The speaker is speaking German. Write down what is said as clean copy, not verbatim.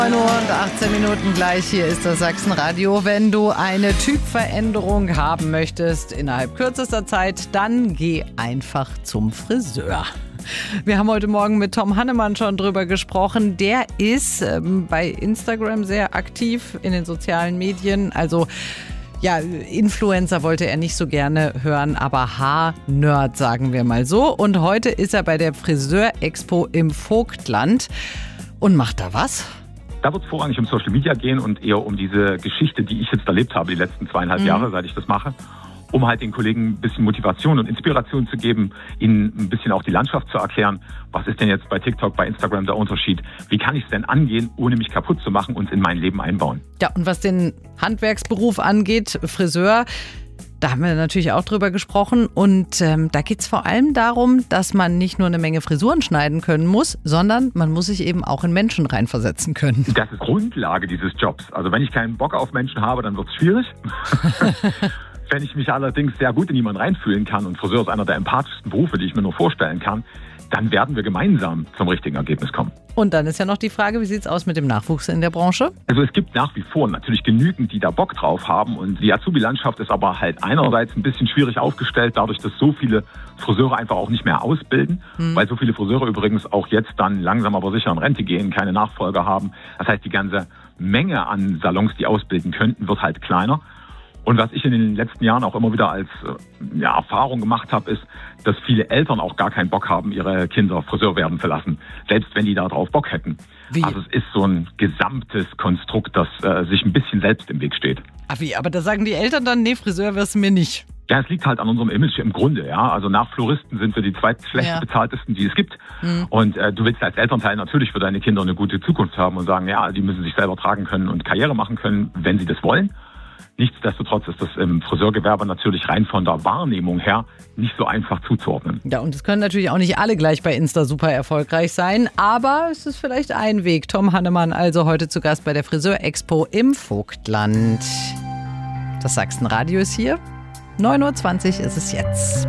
9 Uhr und 18 Minuten gleich, hier ist das Sachsenradio. Wenn du eine Typveränderung haben möchtest innerhalb kürzester Zeit, dann geh einfach zum Friseur. Wir haben heute Morgen mit Tom Hannemann schon drüber gesprochen. Der ist bei Instagram sehr aktiv in den sozialen Medien. Also ja, Influencer wollte er nicht so gerne hören, aber Haar-Nerd, sagen wir mal so. Und heute ist er bei der Friseur-Expo im Vogtland und macht da was? Da wird es vorrangig um Social Media gehen und eher um diese Geschichte, die ich jetzt erlebt habe, die letzten 2,5 Jahre, seit ich das mache, um halt den Kollegen ein bisschen Motivation und Inspiration zu geben, ihnen ein bisschen auch die Landschaft zu erklären. Was ist denn jetzt bei TikTok, bei Instagram der Unterschied? Wie kann ich es denn angehen, ohne mich kaputt zu machen und in mein Leben einbauen? Ja, und was den Handwerksberuf angeht, Friseur, da haben wir natürlich auch drüber gesprochen. Und da geht es vor allem darum, dass man nicht nur eine Menge Frisuren schneiden können muss, sondern man muss sich eben auch in Menschen reinversetzen können. Das ist Grundlage dieses Jobs. Also wenn ich keinen Bock auf Menschen habe, dann wird es schwierig. Wenn ich mich allerdings sehr gut in jemanden reinfühlen kann, und Friseur ist einer der empathischsten Berufe, die ich mir nur vorstellen kann, dann werden wir gemeinsam zum richtigen Ergebnis kommen. Und dann ist ja noch die Frage, wie sieht es aus mit dem Nachwuchs in der Branche? Also es gibt nach wie vor natürlich genügend, die da Bock drauf haben. Und die Azubi-Landschaft ist aber halt einerseits ein bisschen schwierig aufgestellt, dadurch, dass so viele Friseure einfach auch nicht mehr ausbilden, weil so viele Friseure übrigens auch jetzt dann langsam aber sicher in Rente gehen, keine Nachfolger haben. Das heißt, die ganze Menge an Salons, die ausbilden könnten, wird halt kleiner. Und was ich in den letzten Jahren auch immer wieder als Erfahrung gemacht habe, ist, dass viele Eltern auch gar keinen Bock haben, ihre Kinder Friseur werden zu lassen, selbst wenn die da drauf Bock hätten. Wie? Also es ist so ein gesamtes Konstrukt, das sich ein bisschen selbst im Weg steht. Ach wie, aber da sagen die Eltern dann, nee, Friseur wirst du mir nicht. Ja, es liegt halt an unserem Image im Grunde, ja. Also nach Floristen sind wir die zweitschlecht bezahltesten, die es gibt. Und du willst als Elternteil natürlich für deine Kinder eine gute Zukunft haben und sagen, ja, die müssen sich selber tragen können und Karriere machen können, wenn sie das wollen. Nichtsdestotrotz ist das im Friseurgewerbe natürlich rein von der Wahrnehmung her nicht so einfach zuzuordnen. Ja, und es können natürlich auch nicht alle gleich bei Insta super erfolgreich sein, aber es ist vielleicht ein Weg. Tom Hannemann also heute zu Gast bei der Friseur-Expo im Vogtland. Das Sachsenradio ist hier. 9:20 Uhr ist es jetzt.